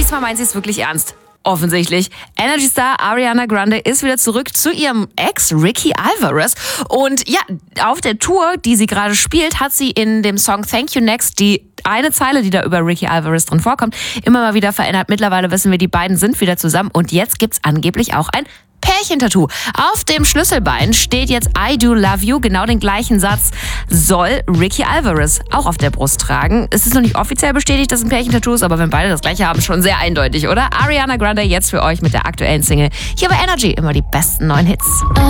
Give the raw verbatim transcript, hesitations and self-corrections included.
diesmal meint sie es wirklich ernst. Offensichtlich. Energy Star Ariana Grande ist wieder zurück zu ihrem Ex Ricky Alvarez. Und ja, auf der Tour, die sie gerade spielt, hat sie in dem Song Thank You Next die eine Zeile, die da über Ricky Alvarez drin vorkommt, immer mal wieder verändert. Mittlerweile wissen wir, die beiden sind wieder zusammen. Und jetzt gibt's angeblich auch ein Pärchentattoo. Auf dem Schlüsselbein steht jetzt I do love you. Genau den gleichen Satz soll Ricky Alvarez auch auf der Brust tragen. Es ist noch nicht offiziell bestätigt, dass es ein Pärchentattoo ist, aber wenn beide das gleiche haben, schon sehr eindeutig, oder? Ariana Grande jetzt für euch mit der aktuellen Single. Hier bei Energy immer die besten neuen Hits.